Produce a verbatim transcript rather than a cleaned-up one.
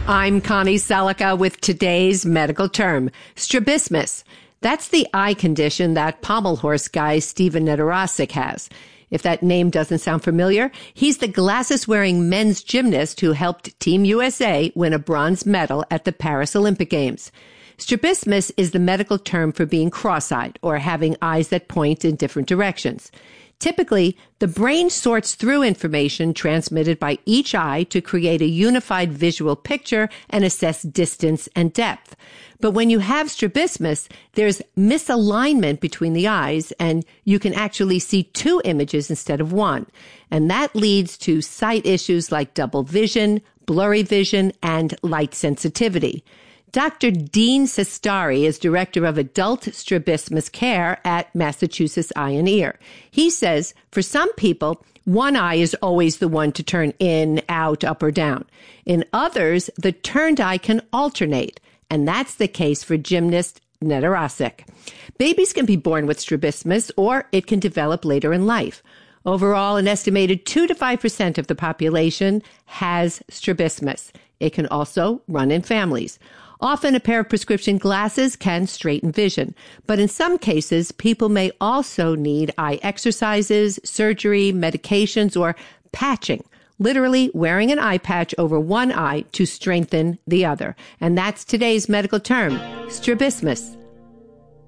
I'm Connie Selica with today's medical term, strabismus. That's the eye condition that pommel horse guy Steven Nedorosek has. If that name doesn't sound familiar, he's the glasses-wearing men's gymnast who helped Team U S A win a bronze medal at the Paris Olympic Games. Strabismus is the medical term for being cross-eyed or having eyes that point in different directions. Typically, the brain sorts through information transmitted by each eye to create a unified visual picture and assess distance and depth. But when you have strabismus, there's misalignment between the eyes, and you can actually see two images instead of one. And that leads to sight issues like double vision, blurry vision, and light sensitivity. Doctor Dean Sestari is director of adult strabismus care at Massachusetts Eye and Ear. He says for some people, one eye is always the one to turn in, out, up, or down. In others, the turned eye can alternate, and that's the case for gymnast Nedorosek. Babies can be born with strabismus, or it can develop later in life. Overall, an estimated two to five percent of the population has strabismus. It can also run in families. Often a pair of prescription glasses can straighten vision, but in some cases, people may also need eye exercises, surgery, medications, or patching, literally wearing an eye patch over one eye to strengthen the other. And that's today's medical term, strabismus.